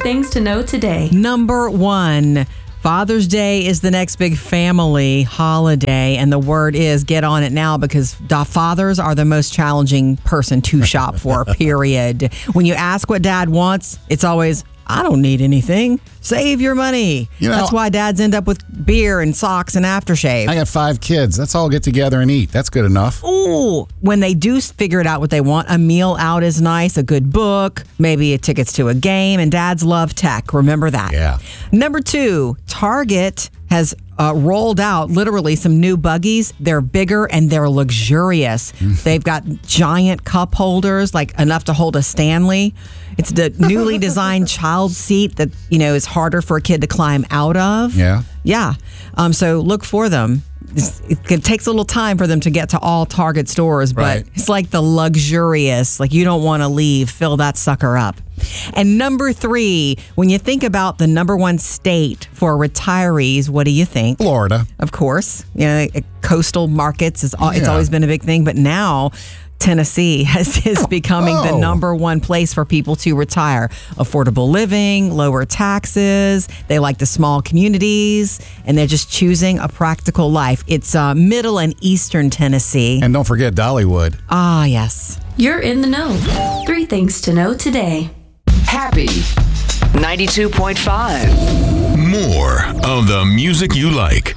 things to know today. Number 1. Father's Day is the next big family holiday, and the word is get on it now because fathers are the most challenging person to shop for, period. When you ask what dad wants, it's always, I don't need anything. Save your money. That's why dads end up with beer and socks and aftershave. I got 5 kids. Let's all get together and eat. That's good enough. Ooh, when they do figure it out what they want, a meal out is nice, a good book, maybe tickets to a game, and dads love tech. Remember that. Yeah. Number 2, Target has rolled out literally some new buggies. They're bigger and they're luxurious. They've got giant cup holders, like enough to hold a Stanley. It's the newly designed child seat that, is harder for a kid to climb out of. Yeah. Yeah. So look for them. It takes a little time for them to get to all Target stores, but Right. It's like the luxurious, like you don't want to leave, fill that sucker up. And number 3, when you think about the number 1 state for retirees, what do you think? Florida. Of course, coastal markets it's always been a big thing, but now Tennessee is becoming the number 1 place for people to retire. Affordable living, lower taxes. They like the small communities, and they're just choosing a practical life. It's middle and eastern Tennessee. And don't forget Dollywood. Ah, yes. You're in the know. 3 things to know today. Happy 92.5. More of the music you like.